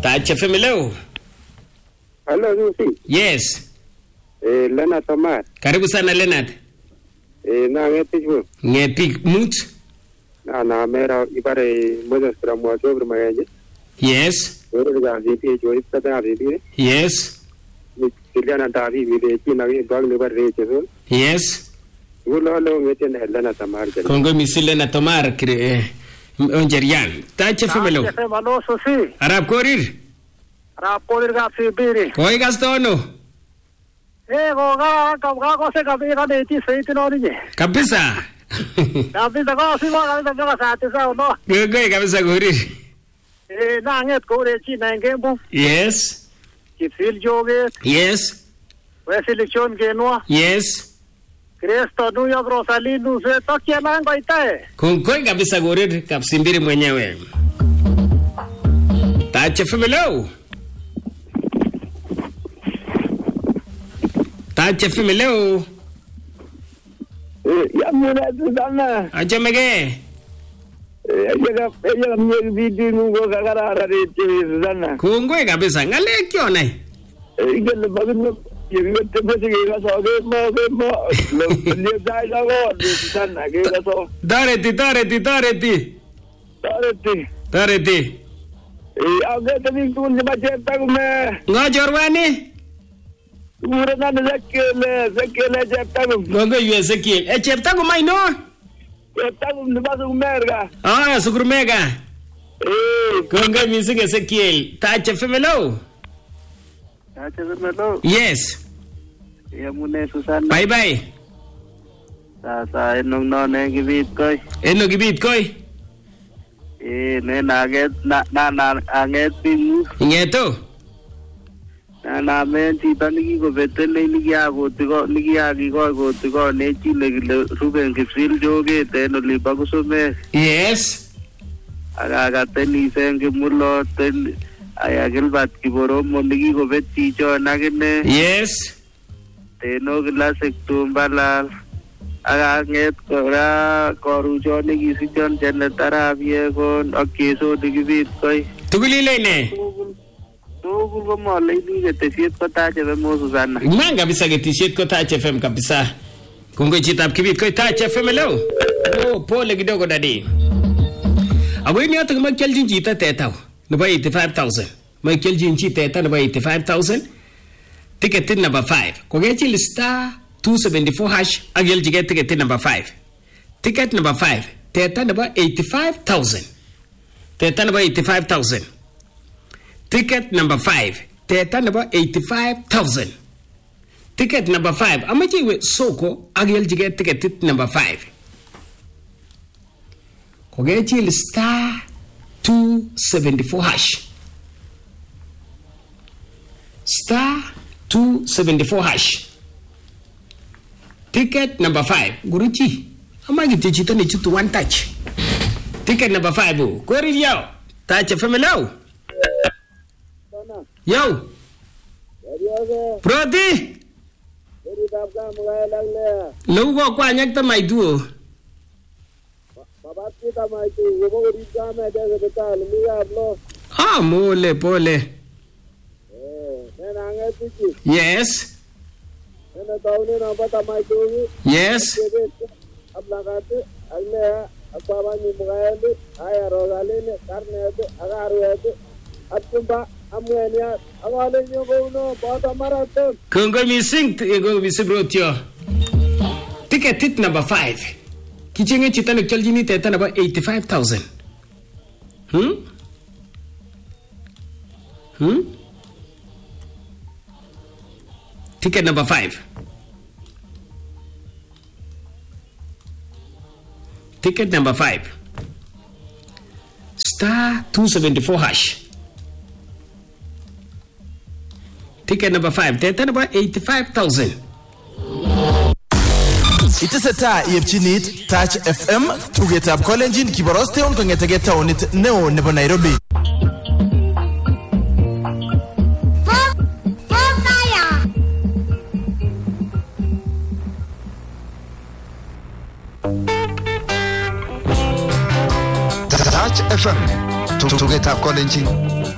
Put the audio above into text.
Touch FM leo. Hello, Lucy. Yes. Leonard Omar. Karibu sana Leonard. Na ngepik. Ngepik mut. Na mera ibare Moses from Wasobre Mayaje. Yes. Where ga VP Joy Tata VP. Yes. Kiliana Davi with China Dog Liver Rachel. Yes. Ulo ngeten Leonard Omar. Kongo misi Leonard Omar Onjerian. Touch FM leo. Hello, Susi. Arab Korir. Arab Korir ga Sibiri. Koi gastono. Goga ko se kabi ka deti seiti no ni. Kabisa. Kabisa ko si mo ka sa ate sa no. Goi kabisa Korir. Na nget ko re chi na ngembu. Yes. Kifil joge. Yes. Selection ke no. Yes. Cristo nu yo Rosalino se tokia nango itae. Koi kabisa Korir kapsimbiri mwenyewe. Touch FM leo. Touch FM leo. Ya muna sana. Ajamege. Ya mwe video ngo kagara rete sana. Kongwe kabisa ngale kiona. Igel bagno yewete bese ga so mo le dai la go sana ge ga so. Dareti. Age tani kun je bache tak me. Ngajorwani. Urana zakele jeptagu. Gongo Ezekiel. Cheptagu mai no? Jeptagu nibasu merga. Sukuru mega. Gongo misi Ezekiel. Touch FM leo. Touch FM leo. Yes. Ya mune Susana. Bye. Sa enong no ne gibit koi. Eno gibit koi. Ne naget na anget pingu. Ingeto. Na men chito nikikobetele nikiyakikoiko ne chile kile Ruben Kipsil joget en olipo Kusumek. Yes. Akakatenisen Kimuloten aya Gilbert Kiboromo nikikobet chichon akine. Yes. Teno Kilasik Tumbalal. Akanget kora koruchon nikisichon Janet Arap Yekon ak Jeso nikibit koi. Tugulile ne? Tugul ko mole ini ketesiet ko Touch FM Susana. Man kabisa ketesiet ko Touch FM kabisa. Kungoi chitab kibit ko Touch FM leo. Pole kidogo dadi. Ako ini yote kama kieljin chita teta nebo 85,000. Ma kieljin chita teta nebo 85,000. Ticket number 5. Kogechil star 274 hash agel jige ticket number 5. Ticket number 5. Teta nebo 85,000. Teta nebo 85,000. Ticket number 5. Teta number 85,000. Ticket number 5. Amaji we soko agel jige ticket number 5. Kogechil star 274 hash. Star 274 hash. Ticket number 5. Guruchi. Amagi tichito ni chutu one touch. Ticket number 5. Kweri yo. Touch FM leo. Yo. Proti. Lugo kwa nyakta maiduo. Mole pole. Yes. Yes. Kongo missing brotio. Ticket number 5. Kichenge chitano chaljini teta number 85,000. Ticket number 5. Ticket number 5. Star 274 hash. Ticket number 5. Teta number 85,000. It is a tie if you need Touch FM to get up calling in Kiboroste on Kongetageta on it no never Nairobi. Touch FM to get up calling in.